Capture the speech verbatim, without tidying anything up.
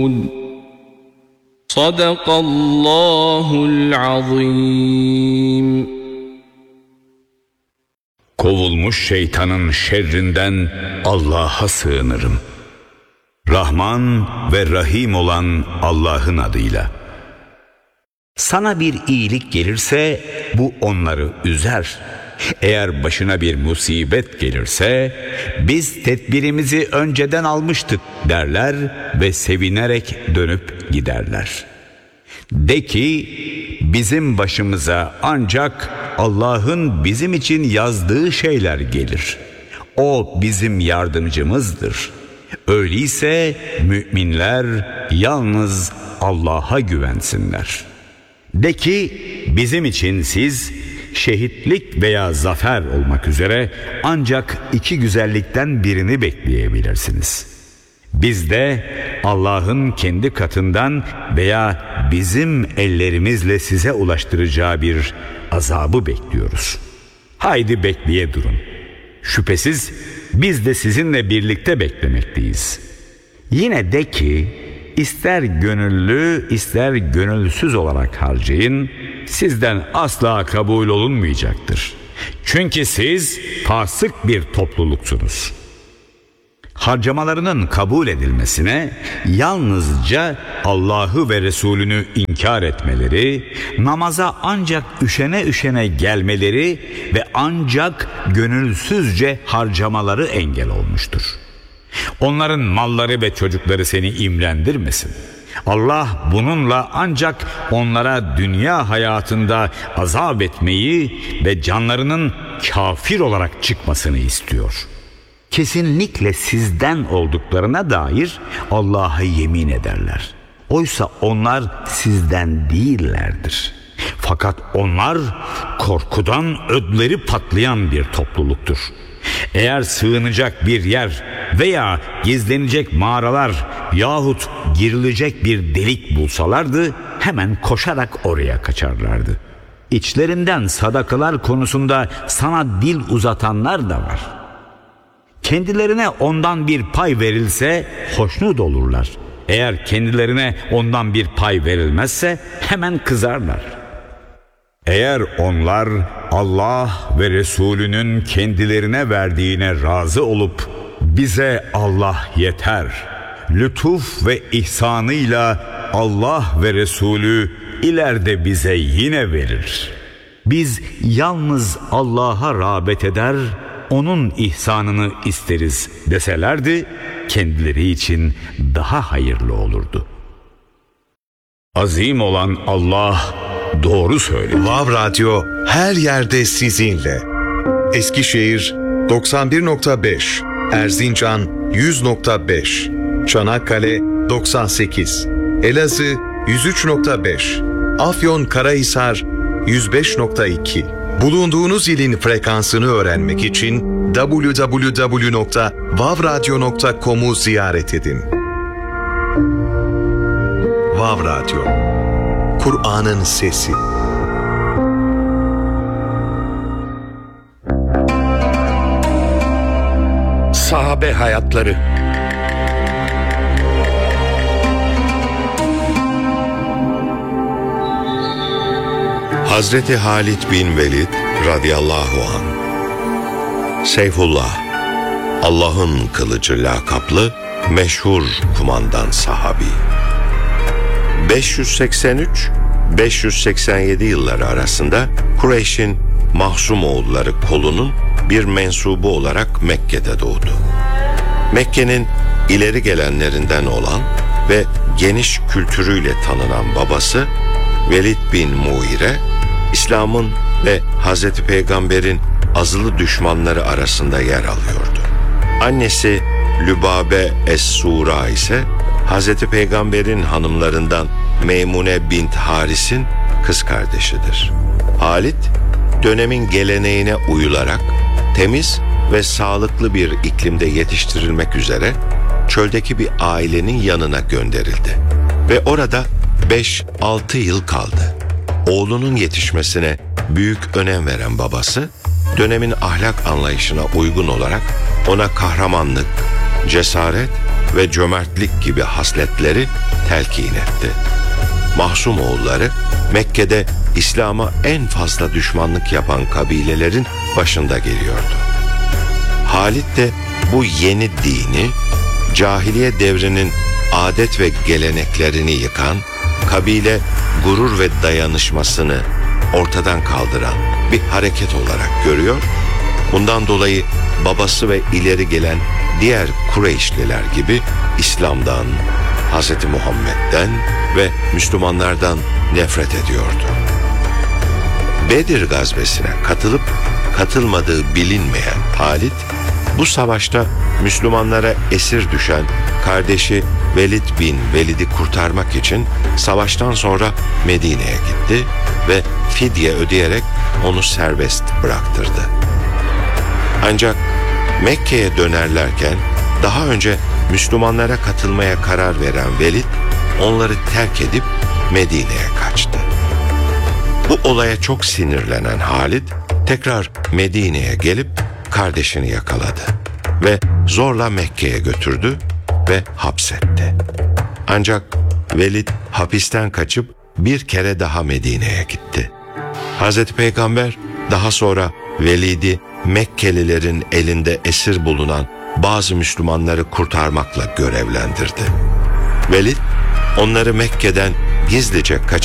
Sadakallahul azim. Kovulmuş şeytanın şerrinden Allah'a sığınırım. Rahman ve Rahim olan Allah'ın adıyla. Sana bir iyilik gelirse bu onları üzer. Eğer başına bir musibet gelirse biz tedbirimizi önceden almıştık derler ve sevinerek dönüp giderler. De ki bizim başımıza ancak Allah'ın bizim için yazdığı şeyler gelir. O bizim yardımcımızdır. Öyleyse müminler yalnız Allah'a güvensinler. De ki bizim için siz şehitlik veya zafer olmak üzere ancak iki güzellikten birini bekleyebilirsiniz. Biz de Allah'ın kendi katından veya bizim ellerimizle size ulaştıracağı bir azabı bekliyoruz. Haydi bekleye durun. Şüphesiz biz de sizinle birlikte beklemekteyiz. Yine de ki ister gönüllü ister gönülsüz olarak harcayın, sizden asla kabul olunmayacaktır. Çünkü siz fasık bir topluluksunuz. Harcamalarının kabul edilmesine yalnızca Allah'ı ve Resulünü inkar etmeleri, namaza ancak üşene üşene gelmeleri ve ancak gönülsüzce harcamaları engel olmuştur. Onların malları ve çocukları seni imrendirmesin. Allah bununla ancak onlara dünya hayatında azap etmeyi ve canlarının kafir olarak çıkmasını istiyor. Kesinlikle sizden olduklarına dair Allah'a yemin ederler. Oysa onlar sizden değillerdir. Fakat onlar korkudan ödleri patlayan bir topluluktur. Eğer sığınacak bir yer veya gizlenecek mağaralar yahut girilecek bir delik bulsalardı hemen koşarak oraya kaçarlardı. İçlerinden sadakalar konusunda sana dil uzatanlar da var. Kendilerine ondan bir pay verilse hoşnut olurlar. Eğer kendilerine ondan bir pay verilmezse hemen kızarlar. Eğer onlar Allah ve Resulünün kendilerine verdiğine razı olup bize Allah yeter, lütuf ve ihsanıyla Allah ve Resulü ileride bize yine verir, biz yalnız Allah'a rağbet eder, onun ihsanını isteriz deselerdi kendileri için daha hayırlı olurdu. Azim olan Allah doğru söylüyor. Vav Radyo her yerde sizinle. Eskişehir doksan bir nokta beş, Erzincan yüz nokta beş, Çanakkale doksan sekiz, Elazığ yüz üç nokta beş, Afyonkarahisar yüz beş nokta iki. Bulunduğunuz ilin frekansını öğrenmek için double-u double-u double-u nokta vav radyo nokta com'u ziyaret edin. Vav Radyo, Kur'an'ın sesi. Sahabe hayatları. Hazreti Halid bin Velid radıyallahu anh, Seyfullah, Allah'ın kılıcı lakaplı meşhur kumandan sahabi. beş yüz seksen üç beş yüz seksen yedi yılları arasında Kureyş'in Mahzumoğulları kolunun bir mensubu olarak Mekke'de doğdu. Mekke'nin ileri gelenlerinden olan ve geniş kültürüyle tanınan babası Velid bin Muire, İslam'ın ve Hazreti Peygamber'in azılı düşmanları arasında yer alıyordu. Annesi Lübabe Es-Sura ise Hazreti Peygamber'in hanımlarından Meymune bint Haris'in kız kardeşidir. Halid, dönemin geleneğine uyularak temiz ve sağlıklı bir iklimde yetiştirilmek üzere çöldeki bir ailenin yanına gönderildi ve orada beş altı yıl kaldı. Oğlunun yetişmesine büyük önem veren babası, dönemin ahlak anlayışına uygun olarak ona kahramanlık, cesaret ve cömertlik gibi hasletleri telkin etti. Mahsum oğulları Mekke'de İslam'a en fazla düşmanlık yapan kabilelerin başında geliyordu. Halit de bu yeni dini, cahiliye devrinin adet ve geleneklerini yıkan, kabile gurur ve dayanışmasını ortadan kaldıran bir hareket olarak görüyor. Bundan dolayı babası ve ileri gelen diğer Kureyşliler gibi İslam'dan, Hz. Muhammed'den ve Müslümanlardan nefret ediyordu. Bedir gazvesine katılıp katılmadığı bilinmeyen Halit, bu savaşta Müslümanlara esir düşen kardeşi Velid bin Velid'i kurtarmak için savaştan sonra Medine'ye gitti ve fidye ödeyerek onu serbest bıraktırdı. Ancak Mekke'ye dönerlerken daha önce Müslümanlara katılmaya karar veren Velid onları terk edip Medine'ye kaçtı. Bu olaya çok sinirlenen Halit tekrar Medine'ye gelip kardeşini yakaladı ve zorla Mekke'ye götürdü ve hapsetti. Ancak Velid hapisten kaçıp bir kere daha Medine'ye gitti. Hazreti Peygamber daha sonra Velid'i Mekkelilerin elinde esir bulunan bazı Müslümanları kurtarmakla görevlendirdi. Velid onları Mekke'den gizlice kaçırdı.